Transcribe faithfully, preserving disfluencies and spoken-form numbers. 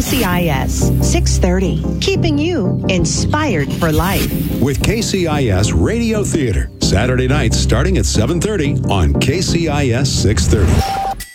C I S six thirty, keeping you inspired for life. With K C I S Radio Theater, Saturday nights starting at seven thirty on K C I S six thirty.